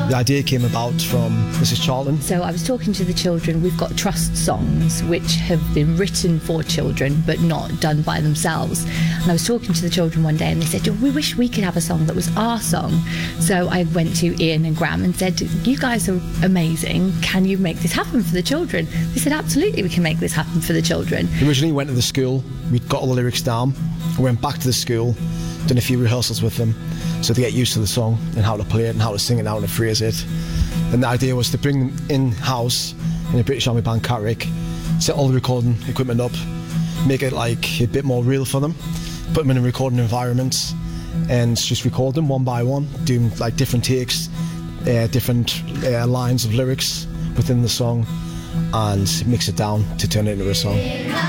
The idea came about from Mrs. Charlton. So I was talking to the children. We've got trust songs which have been written for children but not done by themselves. And I was talking to the children one day and they said, we wish we could have a song that was our song. So I went to Ian and Graham and said, you guys are amazing. Can you make this happen for the children? They said, absolutely, we can make this happen for the children. We originally went to the school. We got all the lyrics down. We went back to the school, done a few rehearsals with them so they get used to the song and how to play it and how to sing it and how to phrase it. And the idea was to bring them in-house in the British Army Band Carrick, set all the recording equipment up, make it like a bit more real for them, put them in a recording environment and just record them one by one, doing like different takes, different lines of lyrics within the song and mix it down to turn it into a song.